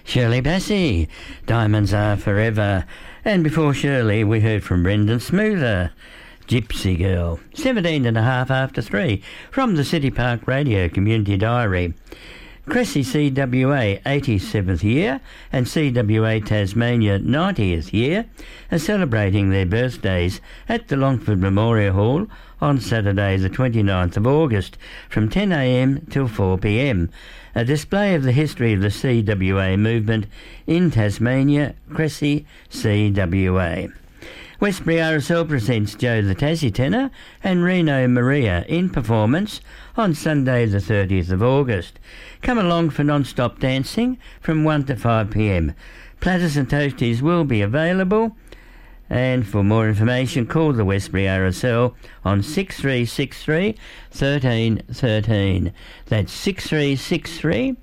Shirley Bassey, Diamonds Are Forever. And before Shirley, we heard from Brendan Smoother, Gypsy Girl. 17 and a half after 3 from the City Park Radio Community Diary. Cressy CWA 87th year and CWA Tasmania 90th year are celebrating their birthdays at the Longford Memorial Hall on Saturday the 29th of August from 10 a.m. till 4 p.m. A display of the history of the CWA movement in Tasmania, Cressy CWA. Westbury RSL presents Joe the Tassie Tenor and Reno Maria in performance on Sunday the 30th of August. Come along for non-stop dancing from 1 to 5 p.m. Platters and toasties will be available, and for more information call the Westbury RSL on 6363 1313. That's 6363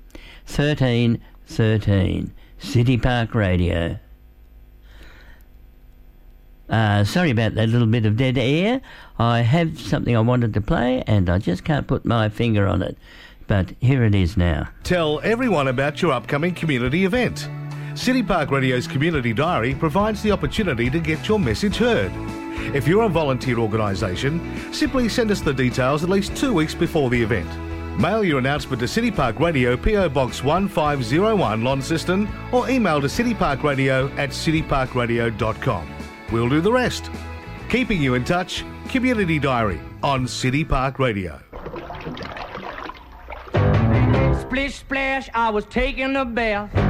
1313. City Park Radio. Sorry about that little bit of dead air. I have something I wanted to play and I just can't put my finger on it. But here it is now. Tell everyone about your upcoming community event. City Park Radio's Community Diary provides the opportunity to get your message heard. If you're a volunteer organisation, simply send us the details at least 2 weeks before the event. Mail your announcement to City Park Radio, PO Box 1501, Launceston, or email to cityparkradio@cityparkradio.com. We'll do the rest. Keeping you in touch, Community Diary on City Park Radio. Splish splash, I was taking a bath.